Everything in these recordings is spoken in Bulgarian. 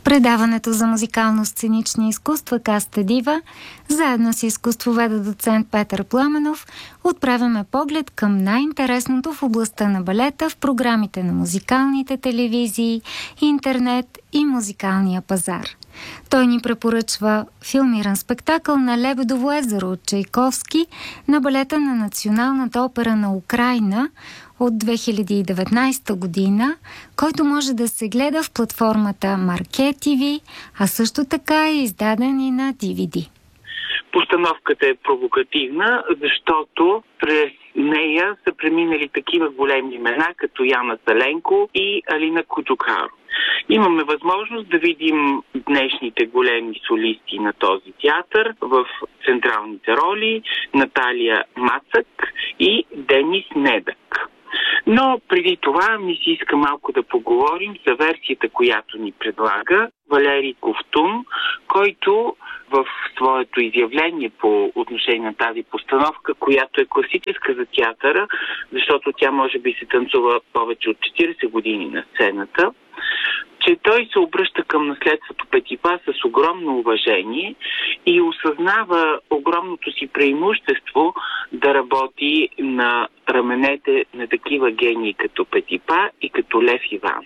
предаването за музикално-сценични изкуства Каста Дива, заедно с изкуствоведа доцент Петър Пламенов, отправяме поглед към най-интересното в областта на балета в програмите на музикалните телевизии, интернет и музикалния пазар. Той ни препоръчва филмиран спектакъл на Лебедово езеро от Чайковски на балета на Националната опера на Украйна от 2019 година, който може да се гледа в платформата Марке ТВ, а също така е издаден и на DVD. Постановката е провокативна, защото през нея са преминали такива големи имена, като Яна Саленко и Алина Куджукаро. Имаме възможност да видим днешните големи солисти на този театър в централните роли Наталия Мацак и Денис Недък. Но преди това ми се иска малко да поговорим за версията, която ни предлага Валери Ковтун, който в своето изявление по отношение на тази постановка, която е класическа за театъра, защото тя може би се танцува повече от 40 години на сцената, че той се обръща към наследството Петипа с огромно уважение и осъзнава огромното си преимущество да работи на раменете на такива гении като Петипа и като Лев Иванов.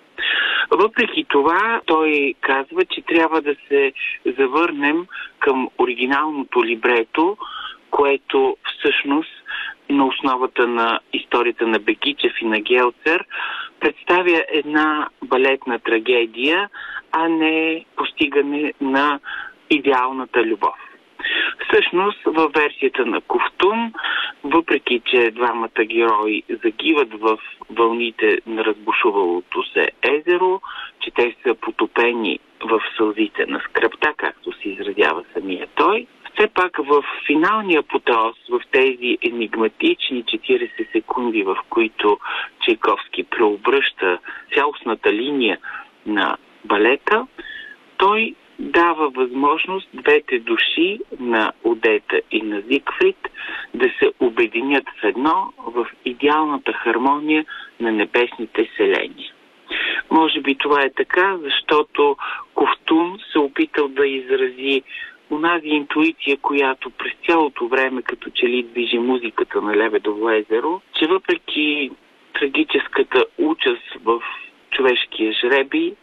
Въпреки това, той казва, че трябва да се завърнем към оригиналното либрето, което всъщност на основата на историята на Бекичев и на Гелцер представя една балетна трагедия, а не постигане на идеалната любов. Всъщност, във версията на Ковтун, въпреки че двамата герои загиват в вълните на разбушувалото се езеро, че те са потопени в сълзите на скръбта, както се изразява самия той, все пак в финалния апотеоз, в тези енигматични 40 секунди, в които Чайковски преобръща цялостната линия на балета, той дава възможност двете души на Одета и на Зигфрид да се обединят в едно в идеалната хармония на небесните селения. Може би това е така, защото Ковтун се опитал да изрази онази интуиция, която през цялото време като че ли движи музиката на Лебедово езеро, че въпреки трагическата участ в човешкия жребий,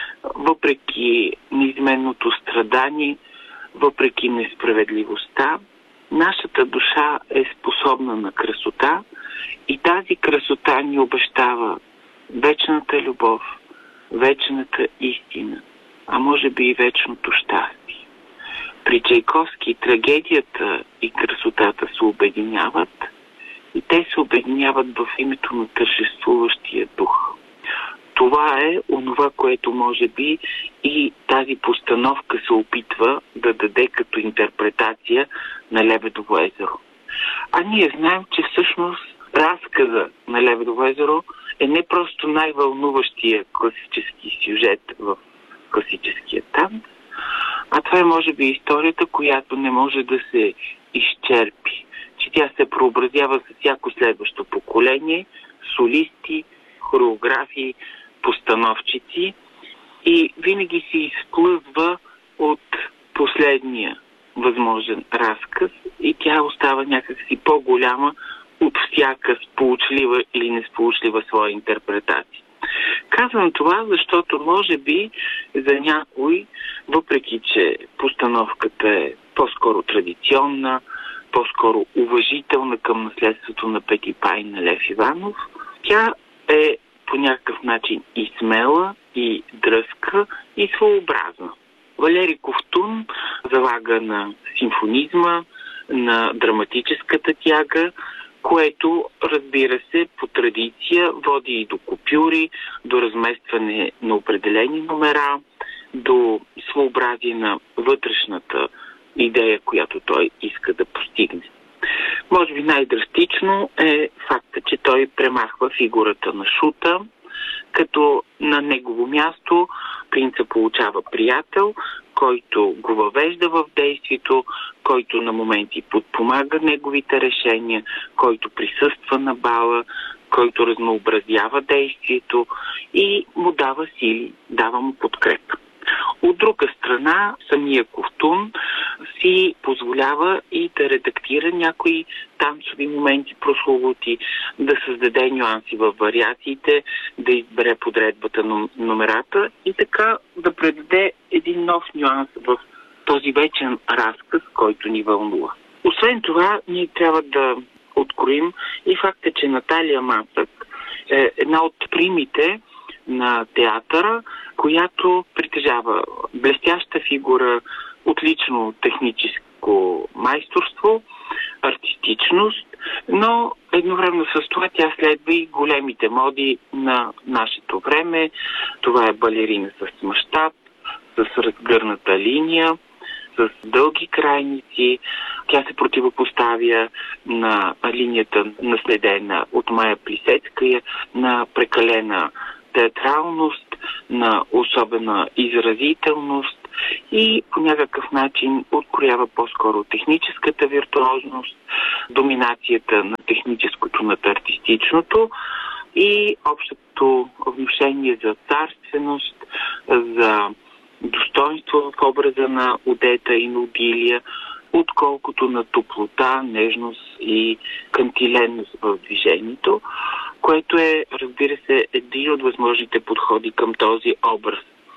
въпреки неизменното страдание, въпреки несправедливостта, нашата душа е способна на красота и тази красота ни обещава вечната любов, вечната истина, а може би и вечното щастие. При Чайковски трагедията и красотата се обединяват и те се обединяват в името на тържествуващия дух. Това е онова, което може би и тази постановка се опитва да даде като интерпретация на Лебедово езеро. А ние знаем, че всъщност разказа на Лебедово езеро е не просто най-вълнуващия класически сюжет в класическия танц, а това е може би историята, която не може да се изчерпи, че тя се преобразява с всяко следващо поколение, солисти, хореографии, постановчици и винаги се изплъзва от последния възможен разказ и тя остава някакси по-голяма от всяка сполучлива или несполучлива своя интерпретация. Казвам това, защото може би за някой, въпреки че постановката е по-скоро традиционна, по-скоро уважителна към наследството на Петипа и на Лев Иванов, тя е по някакъв начин и смела, и дръзка, и своеобразна. Валери Ковтун залага на симфонизма, на драматическата тяга, което, разбира се, по традиция води и до купюри, до разместване на определени номера, до своеобразие на вътрешната идея, която той иска да постигне. Може би най-драстично е факта, че той премахва фигурата на Шута, като на негово място принца получава приятел, който го въвежда в действието, който на моменти подпомага неговите решения, който присъства на бала, който разнообразява действието и му дава сили, дава му подкрепа. От друга страна, самия Ковтун си позволява и да редактира някои танцови моменти прословути, да създаде нюанси във вариациите, да избере подредбата на номерата и така да предаде един нов нюанс в този вечен разказ, който ни вълнува. Освен това, ние трябва да откроим и факта, че Наталия Масък е една от примите на театъра, която притежава блестяща фигура, отлично техническо майсторство, артистичност, но едновременно с това тя следва и големите моди на нашето време. Това е балерина с мащаб, с разгърната линия, с дълги крайници. Тя се противопоставя на линията, наследена от Майя Плисецкая, на прекалена театралност, на особена изразителност и по някакъв начин откроява по-скоро техническата виртуозност, доминацията на техническото над артистичното и общото внушение за царственост, за достоинство в образа на Одета и на Одилия, отколкото на топлота, нежност и кантиленност в движението, което е, разбира се, един от възможните подходи към този образ.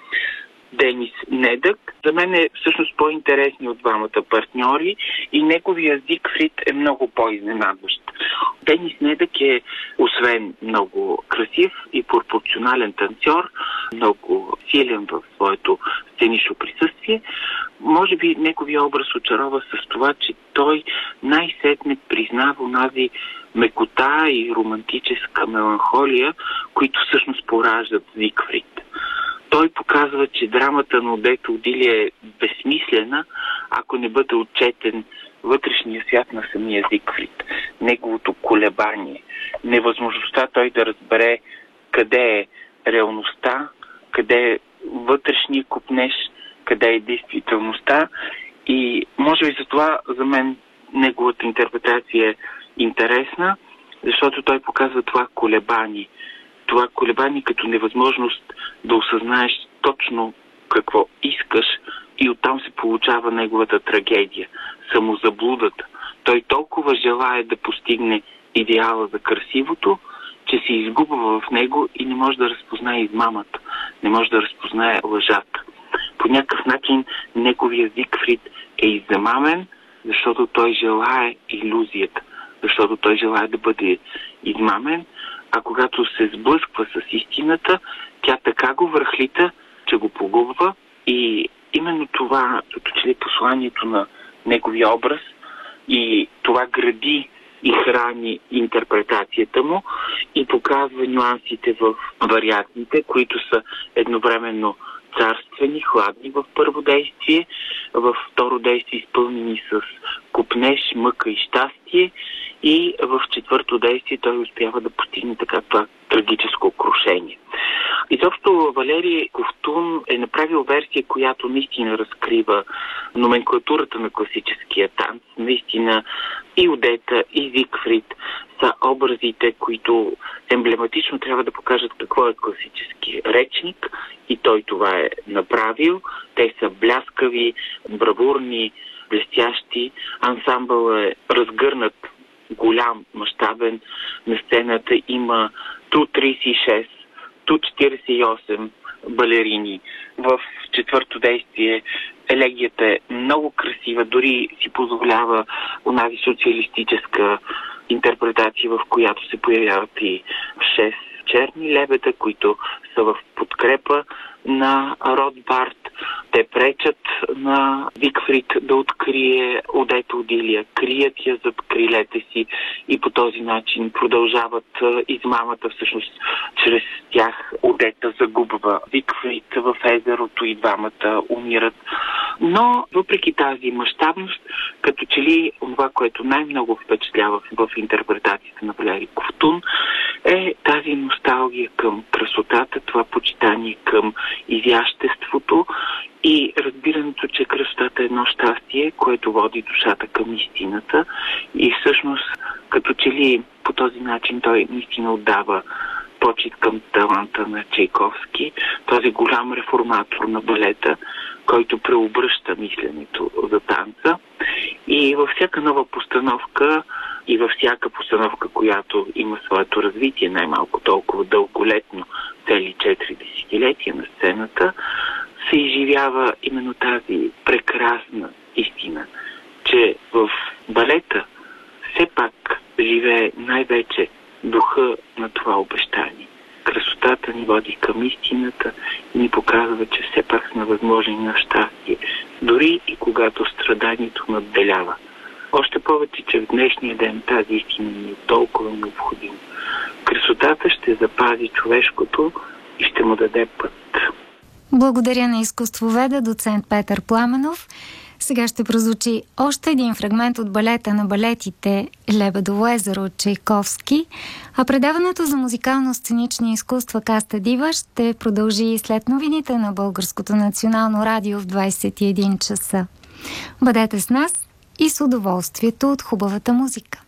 Денис Недък за мен е всъщност по-интересен от двамата партньори и неговия Зигфрид е много по-изненадващ. Денис Недък е, освен много красив и пропорционален танцор, много силен в своето сценично присъствие, може би неговия образ очарова с това, че той най-сетне признава онази мекота и романтическа меланхолия, които всъщност пораждат Зигфрид. Той показва, че драмата на Одета Одилия е безсмислена, ако не бъде отчетен вътрешния свят на самия Зигфрид, неговото колебание, невъзможността той да разбере къде е реалността, къде е вътрешния купнеж, къде е действителността и може би за това за мен неговата интерпретация е интересна, защото той показва това колебание. Това колебание като невъзможност да осъзнаеш точно какво искаш и оттам се получава неговата трагедия, самозаблудата. Той толкова желае да постигне идеала за красивото, че се изгубва в него и не може да разпознае измамата, не може да разпознае лъжата. По някакъв начин неговия Зигфрид е измамен, защото той желае илюзията, защото той желае да бъде измамен, а когато се сблъсква с истината, тя така го върхлита, че го погубва и именно това, като че ли посланието на неговия образ и това гради и храни интерпретацията му и показва нюансите в вариациите, които са едновременно царствени, хладни в първо действие, във второ действие изпълнени с купнеж, мъка и щастие и в четвърто действие той успява да постигне така това трагическо крушение. Изобщо Валери Ковтун е направил версия, която наистина разкрива номенклатурата на класическия танц. Наистина и Одета, и Зигфрид са образите, които емблематично трябва да покажат какво е класически речник и той това е направил. Те са бляскави, бравурни, блестящи. Ансамбъл е разгърнат, голям, мащабен. На сцената има ту 36, ту 48 балерини. В четвърто действие елегията е много красива, дори си позволява онази социалистическа интерпретация, в която се появяват и 6 черни лебеда, които са в подкрепа на Ротбард. Те пречат на Зигфрид да открие Одета Одилия, крият я зад крилете си и по този начин продължават измамата. Всъщност, чрез тях Одета загубва Зигфрид в езерото и двамата умират. Но, въпреки тази мащабност, като че ли това, което най-много впечатлява в интерпретацията на Валери Ковтун, е тази носталгия към красотата, това почитание към изяществото и разбирането, че красотата е едно щастие, което води душата към истината и всъщност като че ли по този начин той наистина отдава почит към таланта на Чайковски, този голям реформатор на балета, който преобръща мисленето за танца. И във всяка нова постановка и във всяка постановка, която има своето развитие, най-малко толкова дълголетно, цели 4 десетилетия на сцената, се изживява именно тази прекрасна истина, че в балета все пак живее най-вече духа на това обещание. Красотата ни води към истината и ни показва, че все пак сме възможни на щастие, дори и когато страданието надделява. Още повече, че в днешния ден тази истина ни е толкова необходима. Красотата ще запази човешкото и ще му даде път. Благодаря на изкуствоведа доцент Петър Пламенов. Сега ще прозвучи още един фрагмент от балета на балетите «Лебедово езеро» от Чайковски, а предаването за музикално-сценични изкуства Каста Дива ще продължи след новините на Българското национално радио в 21 часа. Бъдете с нас и с удоволствието от хубавата музика.